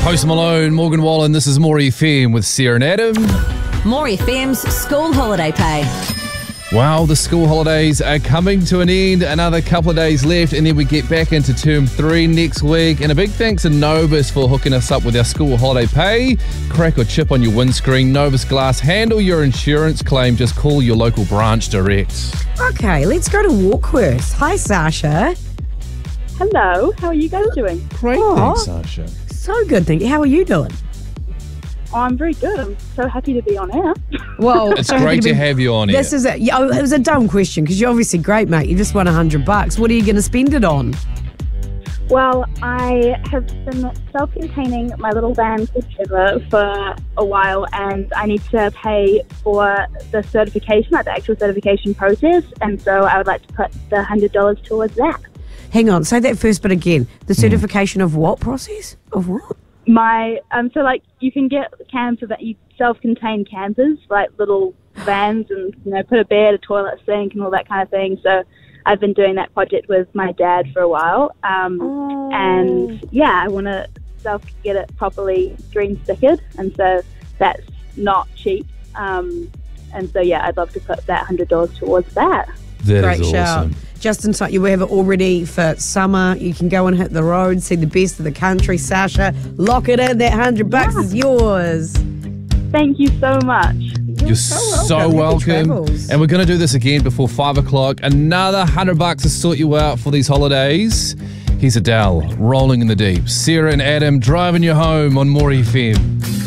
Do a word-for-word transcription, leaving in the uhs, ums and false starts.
Post Malone, Morgan Wallen, this is More F M with Sarah and Adam. More F M's school holiday pay. Wow, the school holidays are coming to an end. Another couple of days left, and then we get back into term three next week. And a big thanks to Novus for hooking us up with our school holiday pay. Crack or chip on your windscreen. Novus Glass, handle your insurance claim. Just call your local branch direct. Okay, let's go to Walkworth. Hi, Sasha. Hello, how are you guys doing? Great, Aw. thanks, Sasha. So good, thank you. How are you doing? Oh, I'm very good. I'm so happy to be on air. Well, It's so great happy to be- have you on This here. is a, yeah, it was a dumb question because you're obviously great, mate. You just won a hundred bucks. What are you going to spend it on? Well, I have been self-containing my little van called Trevor for a while, and I need to pay for the certification, like the actual certification process, and so I would like to put the one hundred dollars towards that. Hang on, say that first bit again. The certification of what process? Of what? My um, so like you can get camper, that you self-contained campers, like little vans, and you know put a bed, a toilet, sink, and all that kind of thing. So I've been doing that project with my dad for a while, um, Oh. and yeah, I want to self get it properly green stickered, and so that's not cheap. Um, and so yeah, I'd love to put that hundred dollars towards that. That Great is shout. awesome. Just in time, you have it all ready for summer. You can go and hit the road, see the best of the country. Sasha, lock it in. That hundred bucks is yours. Thank you so much. You're so so welcome. Happy welcome. travels. And we're going to do this again before five o'clock. Another hundred bucks to sort you out for these holidays. Here's Adele, Rolling in the Deep. Sarah and Adam driving you home on More F M.